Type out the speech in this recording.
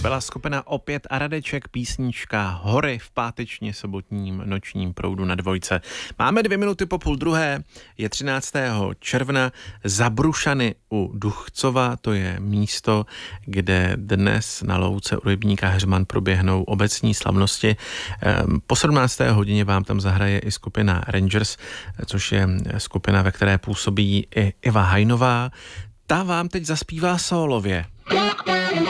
byla skupina Opět a Radeček, písnička Hory v pátečně sobotním nočním proudu na Dvojce. Máme 2 minuty po 12:30, je 13. června, za Brušany u Duchcova, to je místo, kde dnes na louce u rybníka Heřman proběhnou obecní slavnosti. Po 17. hodině vám tam zahraje i skupina Rangers, což je skupina, ve které působí i Iva Hajnová. Ta vám teď zaspívá sólově.